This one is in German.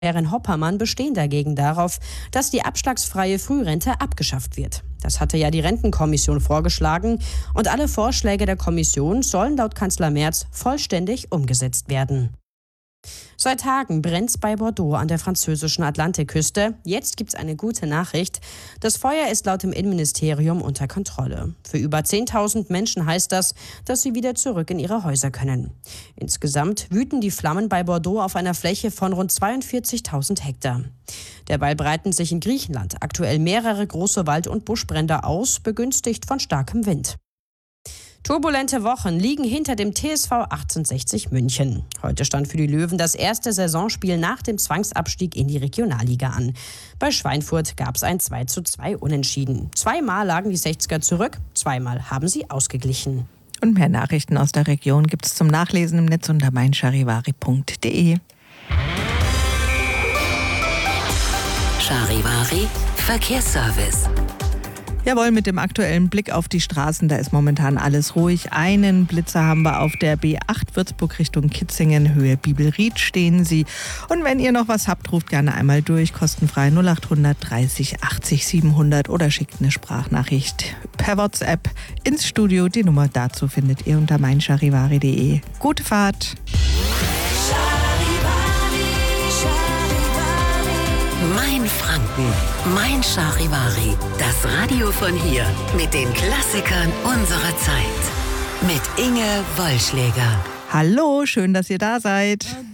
Herren Hoppermann bestehen dagegen darauf, dass die abschlagsfreie Frührente abgeschafft wird. Das hatte ja die Rentenkommission vorgeschlagen und alle Vorschläge der Kommission sollen laut Kanzler Merz vollständig umgesetzt werden. Seit Tagen brennt's bei Bordeaux an der französischen Atlantikküste. Jetzt gibt's eine gute Nachricht. Das Feuer ist laut dem Innenministerium unter Kontrolle. Für über 10.000 Menschen heißt das, dass sie wieder zurück in ihre Häuser können. Insgesamt wüten die Flammen bei Bordeaux auf einer Fläche von rund 42.000 Hektar. Derweil breiten sich in Griechenland aktuell mehrere große Wald- und Buschbrände aus, begünstigt von starkem Wind. Turbulente Wochen liegen hinter dem TSV 1860 München. Heute stand für die Löwen das erste Saisonspiel nach dem Zwangsabstieg in die Regionalliga an. Bei Schweinfurt gab es ein 2:2 Unentschieden. Zweimal lagen die 60er zurück, zweimal haben sie ausgeglichen. Und mehr Nachrichten aus der Region gibt es zum Nachlesen im Netz unter meincharivari.de. Charivari Verkehrsservice. Jawohl, mit dem aktuellen Blick auf die Straßen, da ist momentan alles ruhig. Einen Blitzer haben wir auf der B8 Würzburg Richtung Kitzingen, Höhe Bibelried stehen Sie. Und wenn ihr noch was habt, ruft gerne einmal durch, kostenfrei 0800 30 80 700 oder schickt eine Sprachnachricht per WhatsApp ins Studio. Die Nummer dazu findet ihr unter meincharivari.de. Gute Fahrt! Mein Franken, mein Charivari. Das Radio von hier mit den Klassikern unserer Zeit. Mit Inge Wollschläger. Hallo, schön, dass ihr da seid.